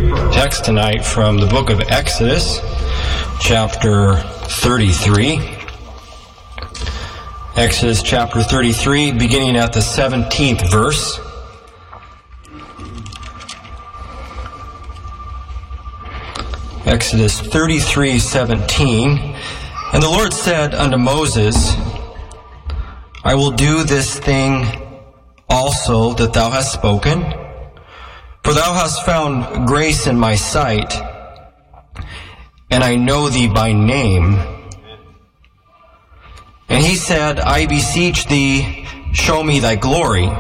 text tonight from the book of Exodus, chapter 33. Exodus chapter 33, beginning at the 17th verse. Exodus 33:17. And the Lord said unto Moses, I will do this thing also that thou hast spoken, for thou hast found grace in my sight, and I know thee by name. And he said, I beseech thee, show me thy glory.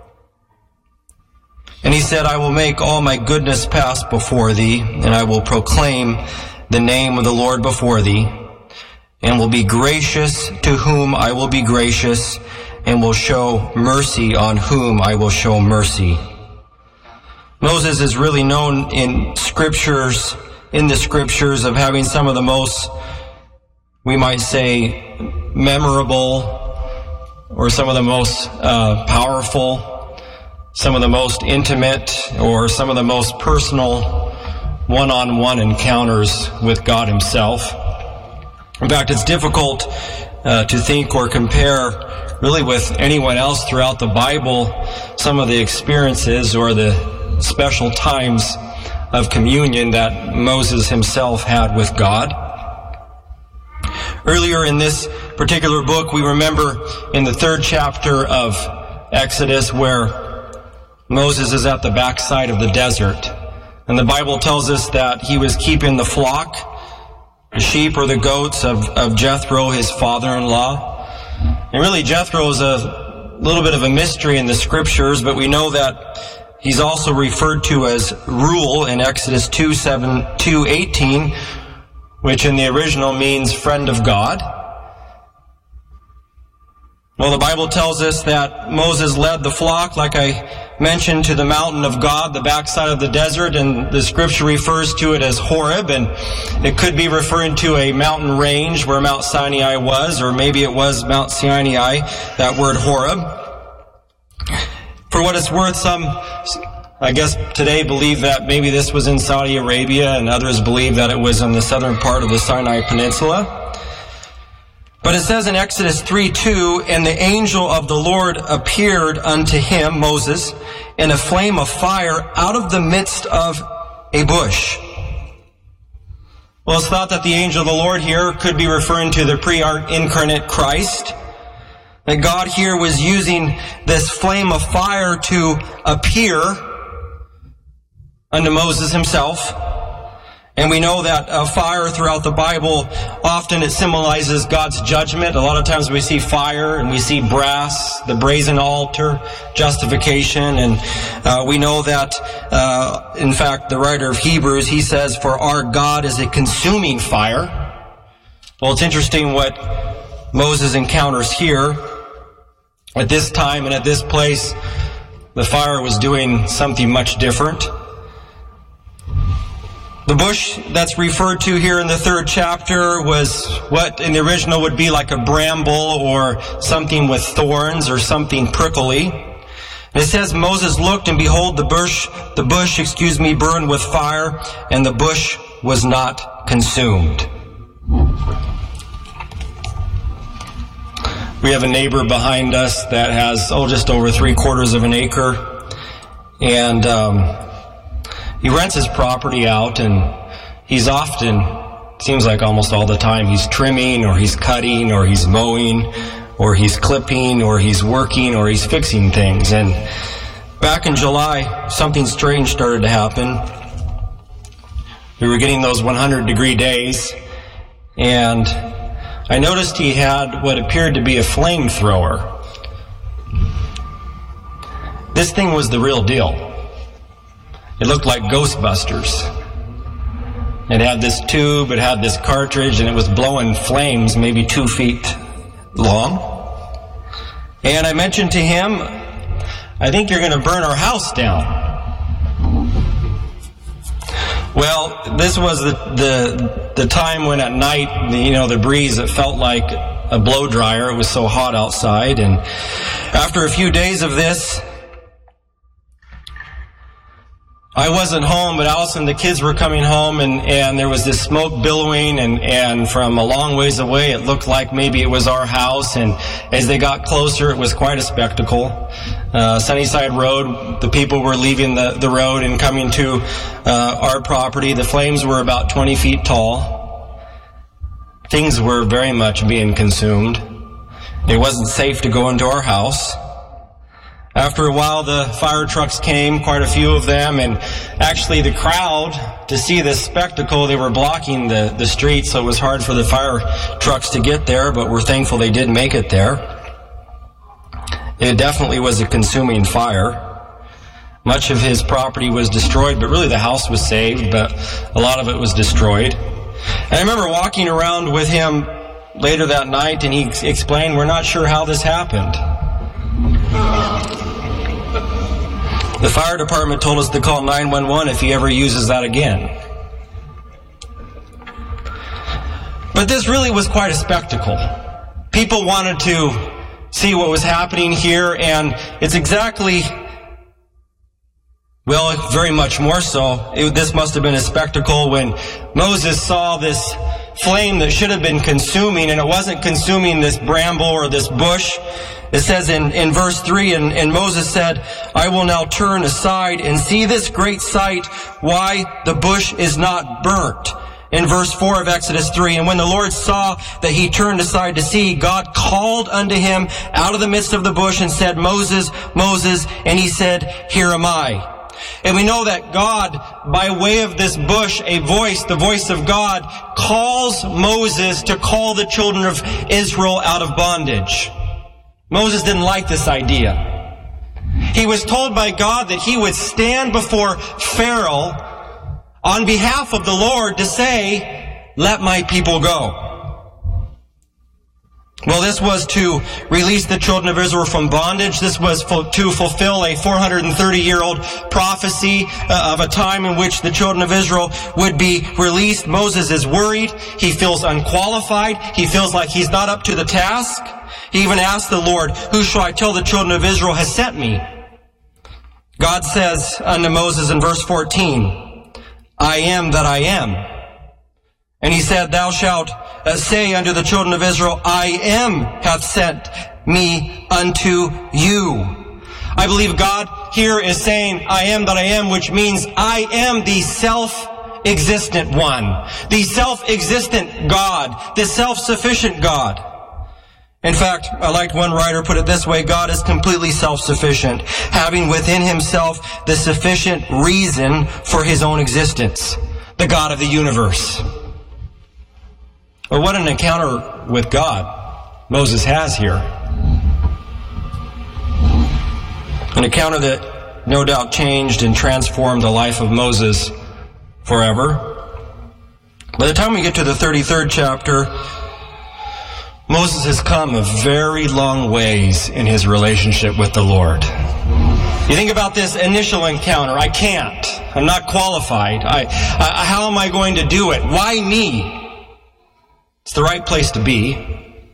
And he said, I will make all my goodness pass before thee, and I will proclaim the name of the Lord before thee, and will be gracious to whom I will be gracious, and will show mercy on whom I will show mercy. Moses is really known in the scriptures of having some of the most, we might say, memorable, or some of the most powerful, some of the most intimate, or some of the most personal one-on-one encounters with God himself. In fact, it's difficult to think or compare really with anyone else throughout the Bible some of the experiences or the special times of communion that Moses himself had with God. Earlier in this particular book, we remember in the 3rd chapter of Exodus where Moses is at the backside of the desert. And the Bible tells us that he was keeping the flock, the sheep or the goats of Jethro, his father-in-law. And really, Jethro is a little bit of a mystery in the scriptures, but we know that he's also referred to as Reuel in Exodus 2:18, which in the original means friend of God. Well, the Bible tells us that Moses led the flock, like I mentioned, to the mountain of God, the backside of the desert, and the scripture refers to it as Horeb, and it could be referring to a mountain range where Mount Sinai was, or maybe it was Mount Sinai, that word Horeb. For what it's worth, some, I guess today, believe that maybe this was in Saudi Arabia, and others believe that it was in the southern part of the Sinai Peninsula. But it says in Exodus 3:2, and the angel of the Lord appeared unto him, Moses, in a flame of fire out of the midst of a bush. Well, it's thought that the angel of the Lord here could be referring to the pre-incarnate Christ. That God here was using this flame of fire to appear unto Moses himself. And we know that fire throughout the Bible, often it symbolizes God's judgment. A lot of times we see fire and we see brass, the brazen altar, justification. And we know that, in fact, the writer of Hebrews, he says, for our God is a consuming fire. Well, it's interesting what Moses encounters here. At this time and at this place, the fire was doing something much different. The bush that's referred to here in the 3rd chapter was what in the original would be like a bramble or something with thorns or something prickly. And it says, Moses looked and behold the bush, burned with fire, and the bush was not consumed. We have a neighbor behind us that has, just over 3/4 of an acre. And, he rents his property out, and he's often, seems like almost all the time, he's trimming, or he's cutting, or he's mowing, or he's clipping, or he's working, or he's fixing things. And back in July, something strange started to happen. We were getting those 100-degree days, and I noticed he had what appeared to be a flamethrower. This thing was the real deal. It looked like Ghostbusters. It had this tube, it had this cartridge, and it was blowing flames maybe 2 feet long. And I mentioned to him, I think you're going to burn our house down. Well, this was the time when at night, the breeze, it felt like a blow dryer. It was so hot outside. And after a few days of this, I wasn't home, but Alice and the kids were coming home, and there was this smoke billowing, and from a long ways away, it looked like maybe it was our house, and as they got closer, it was quite a spectacle. Sunnyside Road, the people were leaving the road and coming to our property. The flames were about 20 feet tall. Things were very much being consumed. It wasn't safe to go into our house. After a while, the fire trucks came, quite a few of them, and actually the crowd, to see this spectacle, they were blocking the street, so it was hard for the fire trucks to get there, but we're thankful they did make it there. It definitely was a consuming fire. Much of his property was destroyed, but really the house was saved, but a lot of it was destroyed. And I remember walking around with him later that night, and he explained, we're not sure how this happened. The fire department told us to call 911 if he ever uses that again. But this really was quite a spectacle. People wanted to see what was happening here, and it's exactly, well, very much more so. This must have been a spectacle when Moses saw this flame that should have been consuming, and it wasn't consuming this bramble or this bush. It says in verse 3, and Moses said, I will now turn aside and see this great sight, why the bush is not burnt. In verse 4 of Exodus 3, and when the Lord saw that he turned aside to see, God called unto him out of the midst of the bush and said, Moses, Moses, and he said, Here am I. And we know that God, by way of this bush, a voice, the voice of God, calls Moses to call the children of Israel out of bondage. Moses didn't like this idea. He was told by God that he would stand before Pharaoh on behalf of the Lord to say, let my people go. Well, this was to release the children of Israel from bondage. This was to fulfill a 430-year-old prophecy of a time in which the children of Israel would be released. Moses is worried. He feels unqualified. He feels like he's not up to the task. He even asked the Lord, who shall I tell the children of Israel has sent me? God says unto Moses in verse 14, I am that I am. And he said, thou shalt say unto the children of Israel, I am hath sent me unto you. I believe God here is saying, I am that I am, which means I am the self-existent one, the self-existent God, the self-sufficient God. In fact, I liked one writer put it this way, God is completely self-sufficient, having within himself the sufficient reason for his own existence, the God of the universe. Well, what an encounter with God Moses has here. An encounter that no doubt changed and transformed the life of Moses forever. By the time we get to the 33rd chapter, Moses has come a very long ways in his relationship with the Lord. You think about this initial encounter. I can't. I'm not qualified. How am I going to do it? Why me? It's the right place to be.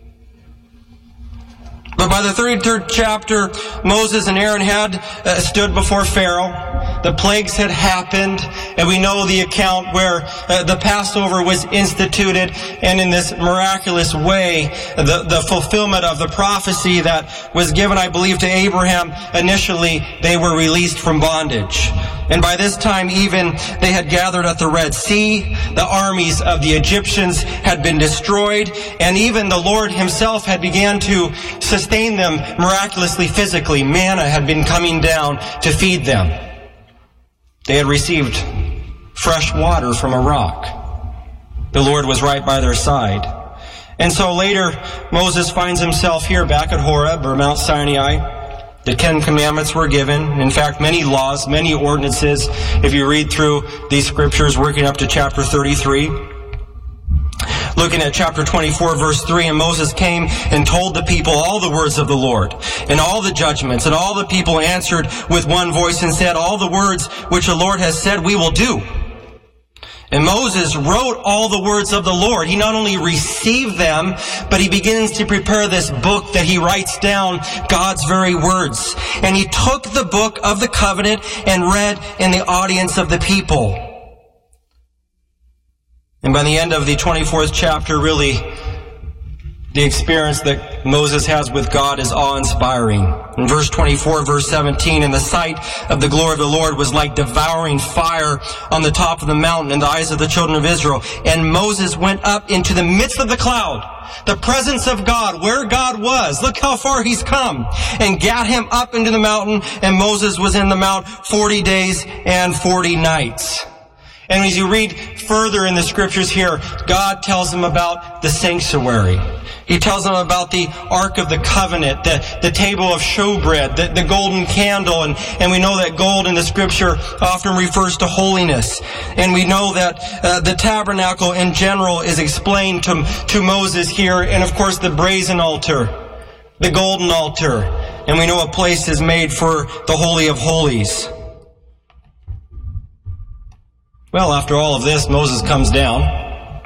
But by the 33rd chapter, Moses and Aaron had stood before Pharaoh. The plagues had happened, and we know the account where the Passover was instituted, and in this miraculous way, the fulfillment of the prophecy that was given, I believe, to Abraham initially, they were released from bondage. And by this time, even they had gathered at the Red Sea. The armies of the Egyptians had been destroyed, and even the Lord himself had began to sustain them miraculously, physically. Manna had been coming down to feed them. They had received fresh water from a rock. The Lord was right by their side. And so later, Moses finds himself here back at Horeb, or Mount Sinai. The 10 Commandments were given. In fact, many laws, many ordinances, if you read through these scriptures, working up to chapter 33. Looking at chapter 24, verse 3, and Moses came and told the people all the words of the Lord, and all the judgments, and all the people answered with one voice and said, all the words which the Lord has said we will do. And Moses wrote all the words of the Lord. He not only received them, but he begins to prepare this book that he writes down God's very words. And he took the book of the covenant and read in the audience of the people. And by the end of the 24th chapter, really, the experience that Moses has with God is awe-inspiring. In verse 24, verse 17, "And the sight of the glory of the Lord was like devouring fire on the top of the mountain in the eyes of the children of Israel. And Moses went up into the midst of the cloud," the presence of God, where God was. Look how far he's come. "And gat him up into the mountain, and Moses was in the mount 40 days and 40 nights. And as you read further in the scriptures here, God tells him about the sanctuary. He tells them about the Ark of the Covenant, the table of showbread, the golden candle, and we know that gold in the scripture often refers to holiness. And we know that the tabernacle in general is explained to Moses here, and of course the brazen altar, the golden altar, and we know a place is made for the Holy of Holies. Well, after all of this, Moses comes down.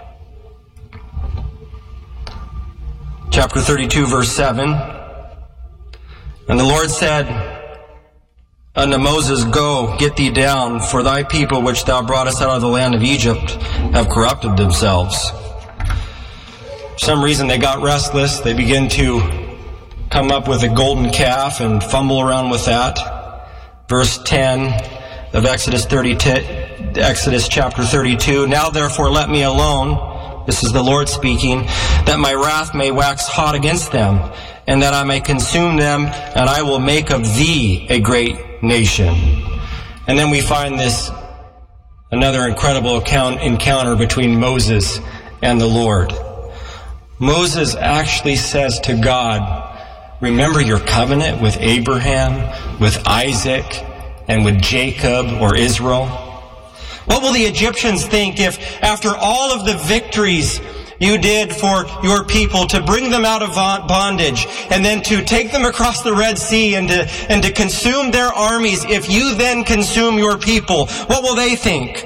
Chapter 32, verse 7. "And the Lord said unto Moses, Go, get thee down, for thy people which thou broughtest out of the land of Egypt have corrupted themselves." For some reason they got restless. They began to come up with a golden calf and fumble around with that. Verse 10 of Exodus chapter 32. "Now therefore let me alone," this is the Lord speaking, "that my wrath may wax hot against them, and that I may consume them, and I will make of thee a great nation." And then we find another incredible encounter between Moses and the Lord. Moses actually says to God, "Remember your covenant with Abraham, with Isaac, and with Jacob or Israel? What will the Egyptians think if, after all of the victories you did for your people to bring them out of bondage and then to take them across the Red Sea and to consume their armies, if you then consume your people, what will they think?"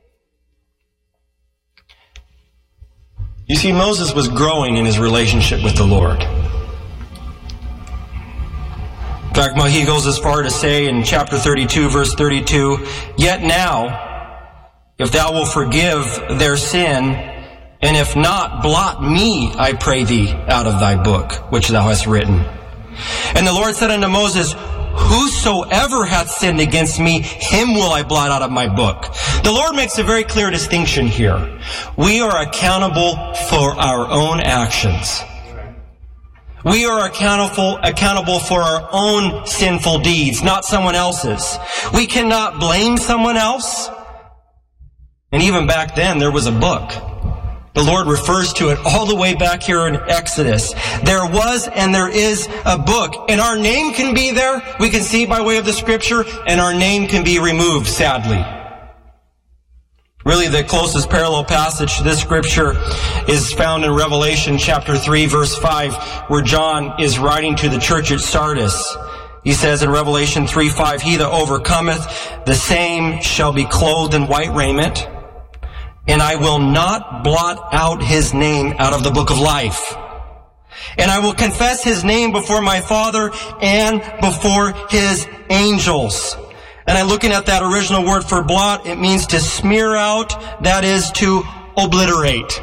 You see, Moses was growing in his relationship with the Lord. In fact, he goes as far to say in chapter 32, verse 32, "Yet now, if thou wilt forgive their sin, and if not, blot me, I pray thee, out of thy book, which thou hast written." And the Lord said unto Moses, "Whosoever hath sinned against me, him will I blot out of my book." The Lord makes a very clear distinction here. We are accountable for our own actions. We are accountable for our own sinful deeds, not someone else's. We cannot blame someone else. And even back then, there was a book. The Lord refers to it all the way back here in Exodus. There was and there is a book. And our name can be there. We can see by way of the scripture. And our name can be removed, sadly. Really, the closest parallel passage to this scripture is found in Revelation chapter 3, verse 5, where John is writing to the church at Sardis. He says in Revelation 3:5, "He that overcometh, the same shall be clothed in white raiment, and I will not blot out his name out of the book of life. And I will confess his name before my Father and before his angels." And I'm looking at that original word for blot. It means to smear out, that is to obliterate.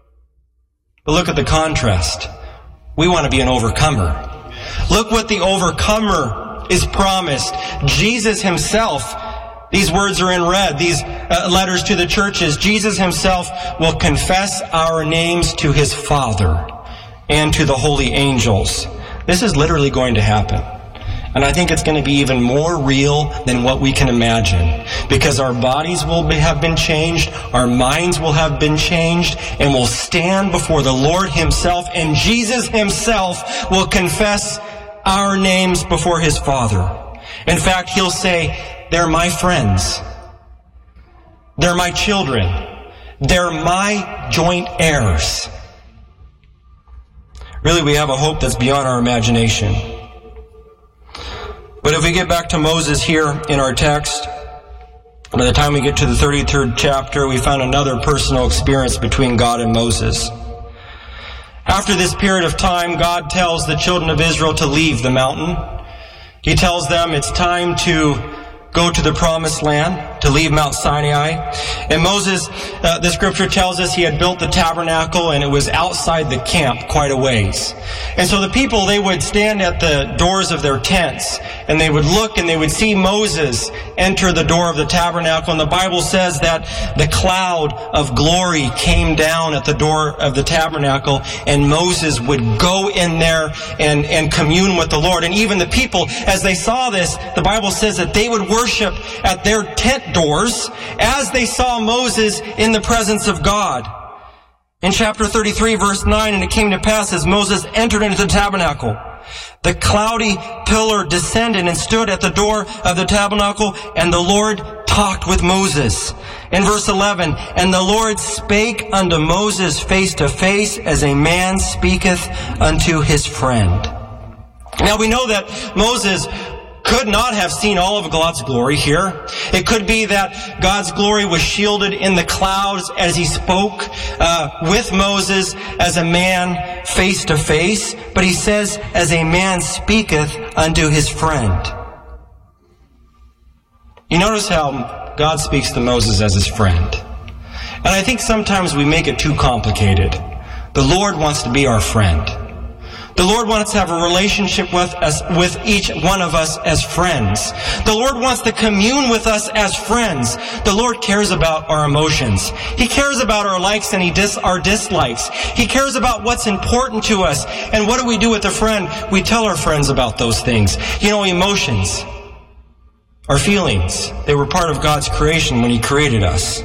But look at the contrast. We want to be an overcomer. Look what the overcomer is promised. Jesus himself, these words are in red, these letters to the churches. Jesus himself will confess our names to his Father and to the holy angels. This is literally going to happen. And I think it's going to be even more real than what we can imagine. Because our bodies will have been changed, our minds will have been changed, and we'll stand before the Lord himself, and Jesus himself will confess our names before his Father. In fact, he'll say, "They're my friends. They're my children. They're my joint heirs." Really, we have a hope that's beyond our imagination. But if we get back to Moses here in our text, By the time we get to the 33rd chapter, we find another personal experience between God and Moses. After this period of time, God tells the children of Israel to leave the mountain. He tells them it's time to go to the promised land, to leave Mount Sinai. And Moses, the scripture tells us he had built the tabernacle, and it was outside the camp quite a ways. And so the people, they would stand at the doors of their tents, and they would look and they would see Moses enter the door of the tabernacle. And the Bible says that the cloud of glory came down at the door of the tabernacle, and Moses would go in there and commune with the Lord. And even the people, as they saw this, the Bible says that they would worship at their tent doors as they saw Moses in the presence of God. In chapter 33, verse 9, and it came to pass as Moses entered into the tabernacle, the cloudy pillar descended and stood at the door of the tabernacle, and the Lord talked with Moses. In verse 11, and the Lord spake unto Moses face to face, as a man speaketh unto his friend. Now we know that Moses could not have seen all of God's glory here. It could be that God's glory was shielded in the clouds as he spoke with Moses as a man face to face. But he says, as a man speaketh unto his friend. You notice how God speaks to Moses as his friend. And I think sometimes we make it too complicated. The Lord wants to be our friend. The Lord wants to have a relationship with us, with each one of us as friends. The Lord wants to commune with us as friends. The Lord cares about our emotions. He cares about our likes and our dislikes. He cares about what's important to us. And what do we do with a friend? We tell our friends about those things. You know, emotions, our feelings, they were part of God's creation when He created us.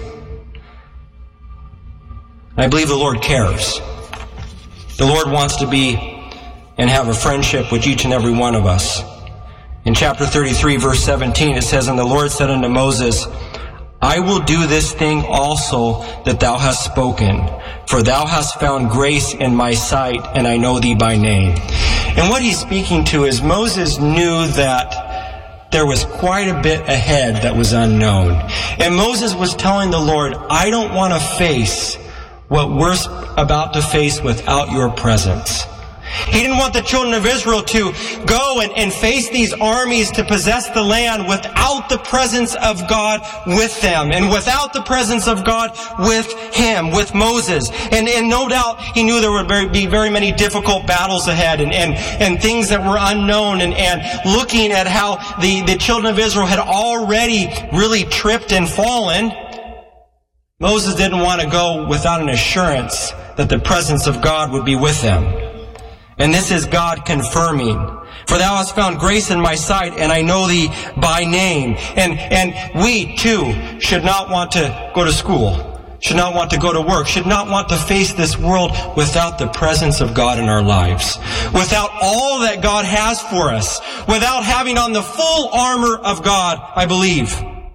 I believe the Lord cares. The Lord wants to be and have a friendship with each and every one of us. In chapter 33, verse 17, it says, and the Lord said unto Moses, I will do this thing also that thou hast spoken, for thou hast found grace in my sight, and I know thee by name. And what he's speaking to is Moses knew that there was quite a bit ahead that was unknown. And Moses was telling the Lord, I don't want to face what we're about to face without your presence. He didn't want the children of Israel to go and face these armies to possess the land without the presence of God with them, and without the presence of God with him, with Moses. And no doubt he knew there would be very many difficult battles ahead and things that were unknown, and looking at how the children of Israel had already really tripped and fallen, Moses didn't want to go without an assurance that the presence of God would be with them. And this is God confirming. For thou hast found grace in my sight, and I know thee by name. And we too should not want to go to school, should not want to go to work, should not want to face this world without the presence of God in our lives. Without all that God has for us. Without having on the full armor of God, I believe.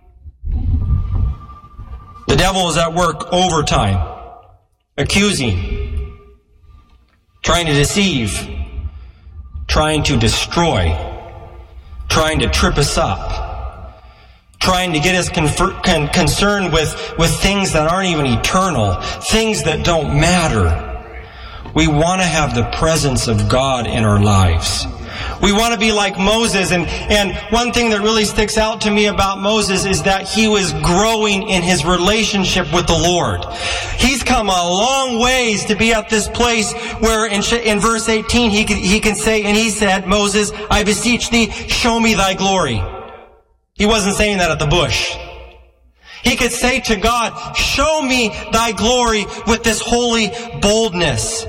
The devil is at work overtime, accusing, trying to deceive, trying to destroy, trying to trip us up, trying to get us concerned with things that aren't even eternal, things that don't matter. We want to have the presence of God in our lives. We want to be like Moses, and one thing that really sticks out to me about Moses is that he was growing in his relationship with the Lord. He's come a long ways to be at this place where in verse 18 he can say, and he said, Moses, I beseech thee, show me thy glory. He wasn't saying that at the bush. He could say to God, show me thy glory with this holy boldness.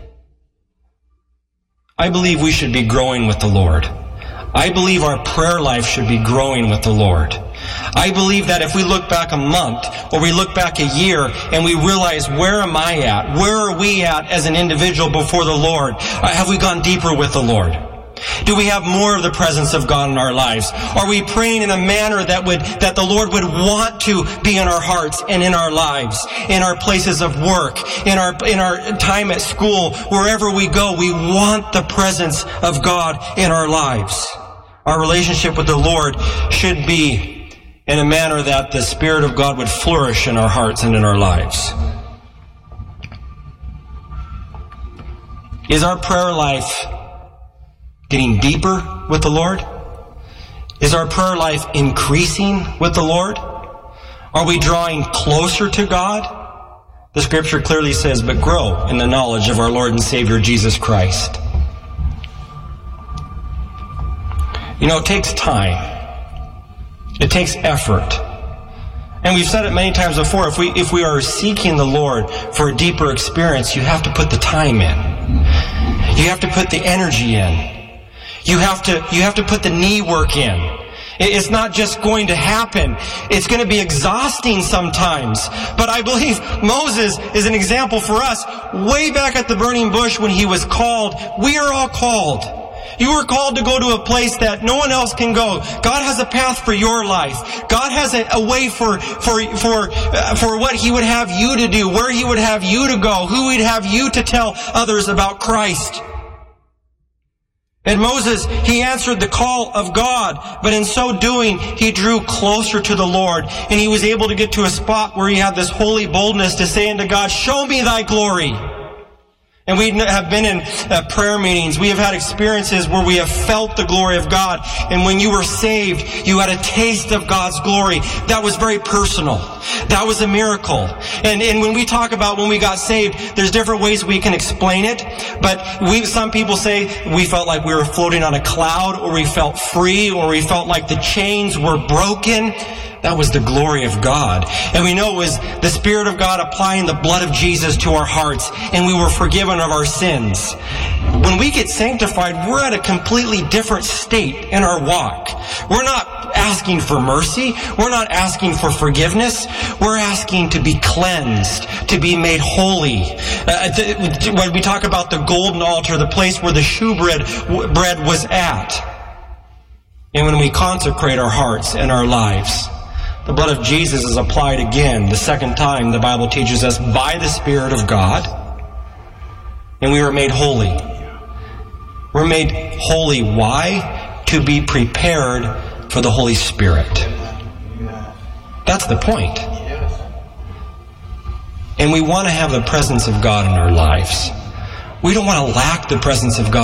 I believe we should be growing with the Lord. I believe our prayer life should be growing with the Lord. I believe that if we look back a month or we look back a year and we realize, where am I at? Where are we at as an individual before the Lord? Have we gone deeper with the Lord? Do we have more of the presence of God in our lives? Are we praying in a manner that the Lord would want to be in our hearts and in our lives, in our places of work, in our time at school, wherever we go? We want the presence of God in our lives. Our relationship with the Lord should be in a manner that the Spirit of God would flourish in our hearts and in our lives? Is our prayer life getting deeper with the Lord? Is our prayer life increasing with the Lord? Are we drawing closer to God? The Scripture clearly says, but grow in the knowledge of our Lord and Savior Jesus Christ. You know, it takes time. It takes effort. And we've said it many times before, if we are seeking the Lord for a deeper experience, you have to put the time in. You have to put the energy in. You have to put the knee work in. It's not just going to happen. It's going to be exhausting sometimes. But I believe Moses is an example for us. Way back at the burning bush when he was called, we are all called. You were called to go to a place that no one else can go. God has a path for your life. God has a way for what He would have you to do, where He would have you to go, who He'd have you to tell others about Christ. And Moses, he answered the call of God, but in so doing, he drew closer to the Lord, and he was able to get to a spot where he had this holy boldness to say unto God, show me thy glory. And we have been in prayer meetings. We have had experiences where we have felt the glory of God. And when you were saved, you had a taste of God's glory. That was very personal. That was a miracle. And when we talk about when we got saved, there's different ways we can explain it. But some people say we felt like we were floating on a cloud, or we felt free, or we felt like the chains were broken. That was the glory of God. And we know it was the Spirit of God applying the blood of Jesus to our hearts, and we were forgiven of our sins. When we get sanctified, we're at a completely different state in our walk. We're not asking for mercy. We're not asking for forgiveness. We're asking to be cleansed, to be made holy. When we talk about the golden altar, the place where the shewbread was at. And when we consecrate our hearts and our lives, the blood of Jesus is applied again, the second time, the Bible teaches us, by the Spirit of God. And we are made holy. We're made holy. Why? To be prepared for the Holy Spirit. That's the point. And we want to have the presence of God in our lives. We don't want to lack the presence of God.